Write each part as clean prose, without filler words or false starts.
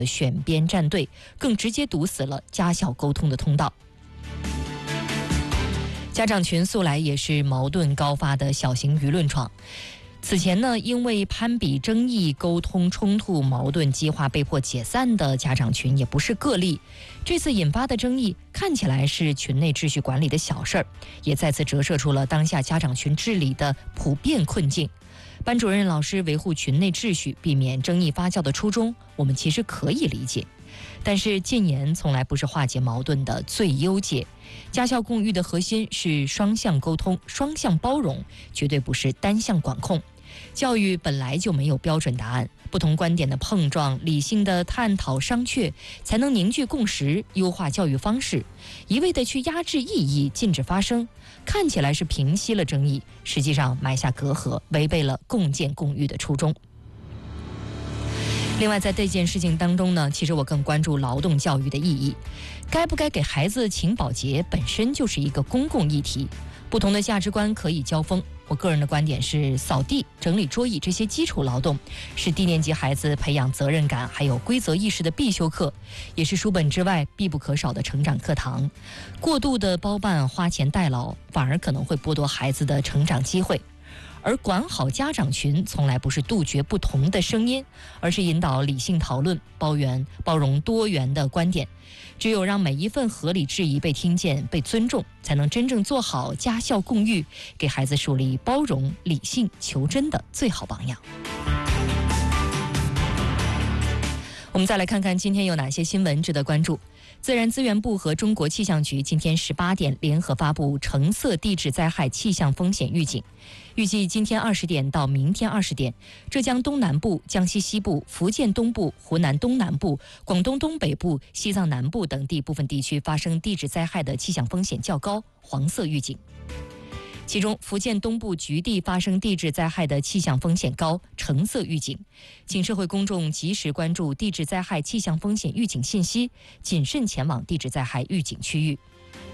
选边站队，更直接堵死了家校沟通的通道。家长群素来也是矛盾高发的小型舆论场。此前呢，因为攀比争议、沟通冲突、矛盾激化被迫解散的家长群也不是个例。这次引发的争议看起来是群内秩序管理的小事儿，也再次折射出了当下家长群治理的普遍困境。班主任老师维护群内秩序、避免争议发酵的初衷，我们其实可以理解。但是禁言从来不是化解矛盾的最优解。家校共育的核心是双向沟通、双向包容，绝对不是单向管控。教育本来就没有标准答案，不同观点的碰撞、理性的探讨商榷，才能凝聚共识，优化教育方式。一味的去压制异议、禁止发声，看起来是平息了争议，实际上埋下隔阂，违背了共建共育的初衷。另外，在这件事情当中呢，其实我更关注劳动教育的意义。该不该给孩子请保洁本身就是一个公共议题，不同的价值观可以交锋。我个人的观点是，扫地、整理桌椅这些基础劳动是低年级孩子培养责任感还有规则意识的必修课，也是书本之外必不可少的成长课堂。过度的包办、花钱代劳，反而可能会剥夺孩子的成长机会。而管好家长群从来不是杜绝不同的声音，而是引导理性讨论，包容多元的观点。只有让每一份合理质疑被听见、被尊重，才能真正做好家校共育，给孩子树立包容、理性、求真的最好榜样。我们再来看看今天有哪些新闻值得关注。自然资源部和中国气象局今天18点联合发布橙色地质灾害气象风险预警，预计今天20点到明天20点，浙江东南部、江西西部、福建东部、湖南东南部、广东东北部、西藏南部等地部分地区发生地质灾害的气象风险较高，黄色预警。其中，福建东部局地发生地质灾害的气象风险高，橙色预警，请社会公众及时关注地质灾害气象风险预警信息，谨慎前往地质灾害预警区域。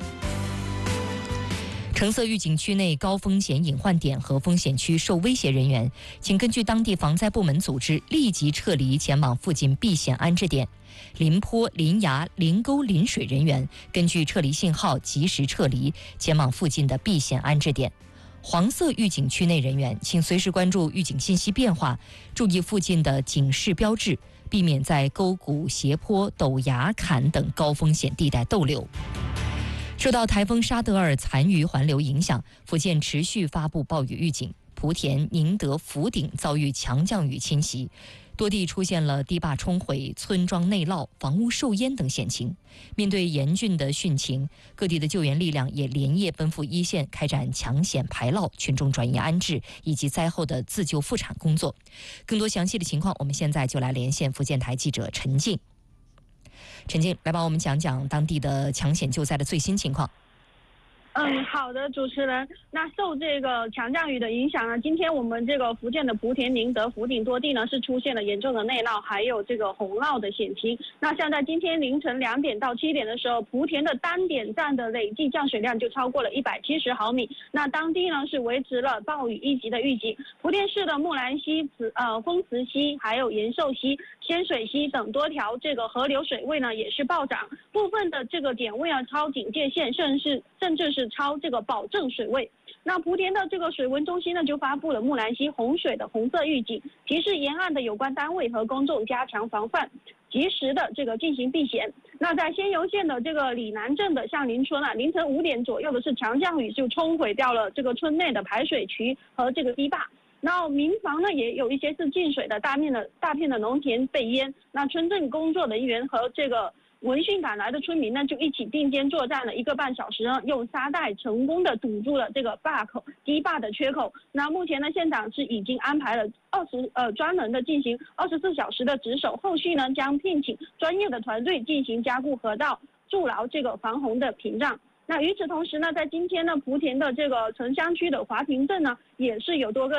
橙色预警区内高风险隐患点和风险区受威胁人员，请根据当地防灾部门组织立即撤离前往附近避险安置点。临坡、临崖、临沟、临水人员根据撤离信号及时撤离，前往附近的避险安置点。黄色预警区内人员请随时关注预警信息变化，注意附近的警示标志，避免在沟谷、斜坡、陡崖、坎等高风险地带逗留。受到台风沙德尔残余环流影响，福建持续发布暴雨预警，莆田、宁德、福鼎遭遇强降雨侵袭，多地出现了堤坝冲毁、村庄内涝、房屋受淹等险情。面对严峻的汛情，各地的救援力量也连夜奔赴一线，开展抢险排涝、群众转移安置以及灾后的自救复产工作。更多详细的情况，我们现在就来连线福建台记者陈静。陈静，来帮我们讲讲当地的抢险救灾的最新情况。 好的，主持人。那受这个强降雨的影响呢，今天我们这个福建的莆田、宁德、福鼎多地呢是出现了严重的内涝，还有这个洪涝的险情。那像在今天凌晨2点到7点的时候，莆田的单点站的累计降水量就超过了170毫米。那当地呢是维持了暴雨1级的预警。莆田市的木兰溪、丰慈溪、还有延寿溪、仙水溪等多条这个河流水位呢也是暴涨，部分的这个点位呢超警戒线，甚至是超这个保证水位。那莆田的这个水文中心呢就发布了木兰溪洪水的红色预警，提示沿岸的有关单位和公众加强防范，及时的这个进行避险。那在仙游县的这个里南镇的向林村啊，凌晨5点左右的是强降雨就冲毁掉了这个村内的排水渠和这个堤坝。那民房呢也有一些是进水的，大片的农田被淹。那村镇工作人员和这个闻讯赶来的村民呢，就一起并肩作战了1个半小时呢，用沙袋成功的堵住了这个堤坝的缺口。那目前呢，县长是已经安排了专人的进行24小时的值守，后续呢将聘请专业的团队进行加固河道，筑牢这个防洪的屏障。那与此同时呢，在今天呢，莆田的这个城乡区的华亭镇呢，也是有多个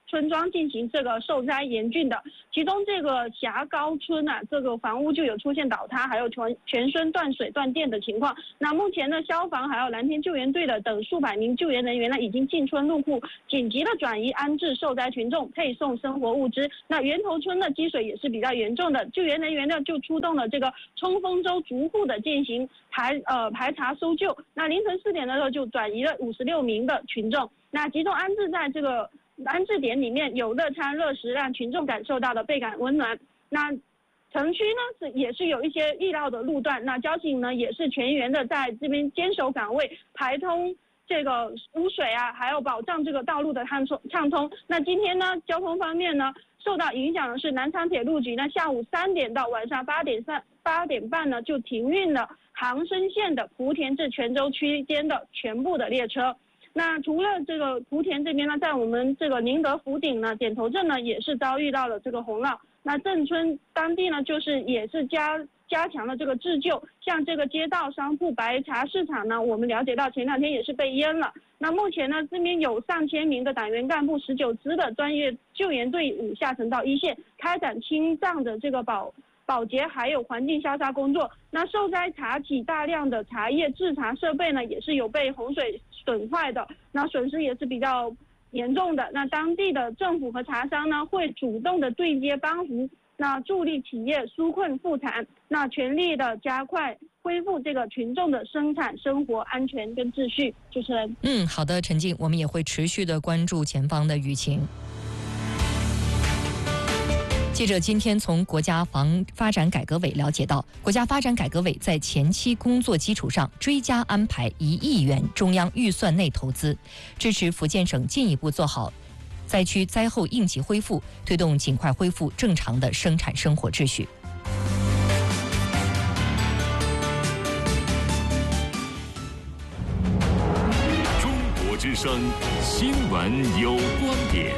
村庄进行这个受灾严峻的。其中这个霞高村啊，这个房屋就有出现倒塌，还有全村断水断电的情况。那目前呢，消防还有蓝天救援队的等数百名救援人员呢，已经进村入户，紧急的转移安置受灾群众，配送生活物资。那源头村的积水也是比较严重的，救援人员呢就出动了这个冲锋舟逐户的进行排查搜救。那凌晨4点的时候就转移了56名的群众，那集中安置在这个安置点里面，有热餐热食，让群众感受到了倍感温暖。那城区呢也是有一些预料的路段，那交警呢也是全员的在这边坚守岗位，排通这个污水啊，还有保障这个道路的畅通。那今天呢，交通方面呢，受到影响的是南昌铁路局，那下午3点到晚上8点半呢就停运了杭深线的莆田至泉州区间的全部的列车。那除了这个莆田这边呢，在我们这个宁德福鼎呢，点头镇呢也是遭遇到了这个洪涝。那镇村当地呢，也是加强了这个自救，像这个街道商铺、白茶市场呢，我们了解到前2天也是被淹了。那目前呢，这边有上千名的党员干部、19支的专业救援队伍下沉到一线，开展清障的这个保洁还有环境消杀工作。那受灾茶企大量的茶叶制茶设备呢，也是有被洪水损坏的，那损失也是比较严重的。那当地的政府和茶商呢，会主动的对接帮扶，那助力企业纾困复产，那全力的加快恢复这个群众的生产生活安全跟秩序。主持人， 好的，陈静，我们也会持续的关注前方的舆情。记者今天从国家发展改革委了解到，国家发展改革委在前期工作基础上追加安排1亿元中央预算内投资，支持福建省进一步做好灾区灾后应急恢复，推动尽快恢复正常的生产生活秩序。 中国之声新闻有观点。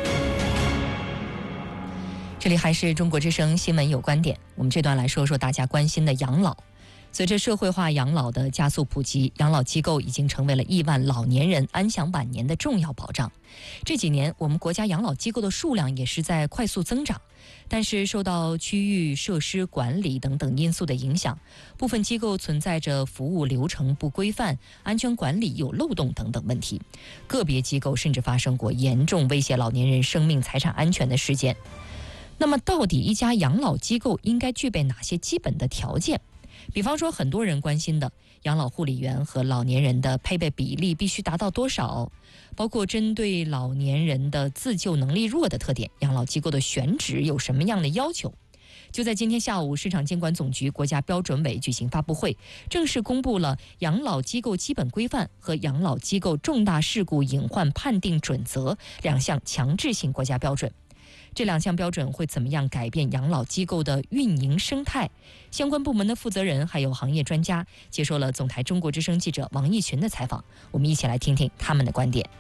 这里还是中国之声新闻有观点，我们这段来说说大家关心的养老。随着社会化养老的加速普及，养老机构已经成为了亿万老年人安享晚年的重要保障。这几年，我们国家养老机构的数量也是在快速增长，但是受到区域设施管理等等因素的影响，部分机构存在着服务流程不规范、安全管理有漏洞等等问题，个别机构甚至发生过严重威胁老年人生命财产安全的事件。那么到底一家养老机构应该具备哪些基本的条件？比方说很多人关心的养老护理员和老年人的配备比例必须达到多少，包括针对老年人的自救能力弱的特点，养老机构的选址有什么样的要求？就在今天下午，市场监管总局国家标准委举行发布会，正式公布了养老机构基本规范和养老机构重大事故隐患判定准则2项强制性国家标准。这2项标准会怎么样改变养老机构的运营生态？相关部门的负责人还有行业专家接受了总台中国之声记者王毅群的采访，我们一起来听听他们的观点。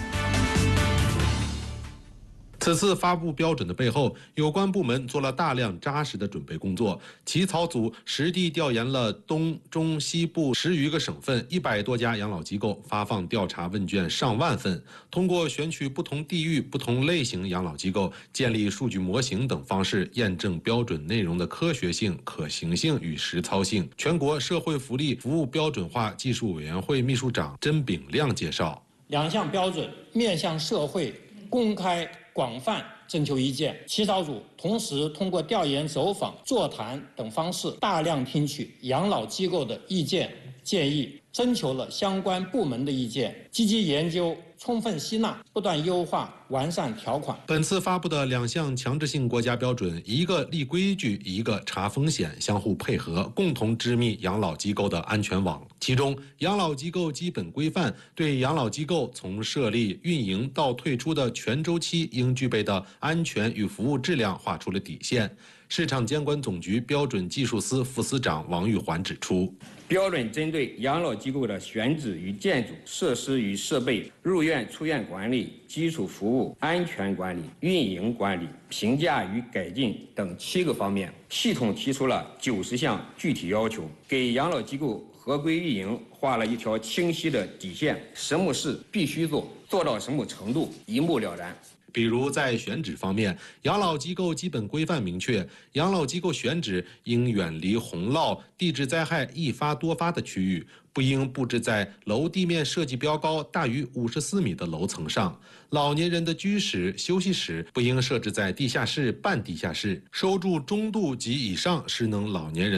此次发布标准的背后，有关部门做了大量扎实的准备工作。起草组实地调研了东、中、西部10余个省份100多家养老机构，发放调查问卷上万份，通过选取不同地域、不同类型养老机构，建立数据模型等方式，验证标准内容的科学性、可行性与实操性。全国社会福利服务标准化技术委员会秘书长甄炳亮介绍 ，2项标准面向社会公开广泛征求意见，起草组同时通过调研、走访、座谈等方式，大量听取养老机构的意见建议，征求了相关部门的意见，积极研究，充分吸纳，不断优化完善条款。 本次发布的2项强制性国家标准，一个立规矩，一个查风险，相互配合，共同织密养老机构的安全网。其中，养老机构基本规范对养老机构从设立、运营到退出的全周期应具备的安全与服务质量画出了底线。市场监管总局标准技术司副司长王玉环指出， 标准针对养老机构的选址与建筑、设施与设备、入院出院管理、基础服务、安全管理、运营管理、评价与改进等7个方面，系统提出了90项具体要求，给养老机构合规运营画了一条清晰的底线，什么事必须做，做到什么程度，一目了然。 比如在选址方面，养老机构基本规范明确，养老机构选址应远离洪涝、地质灾害易发多发的区域，不应布置在楼地面设计标高大于54米的楼层上。老年人的居室、休息室不应设置在地下室、半地下室。收住中度及以上失能老年人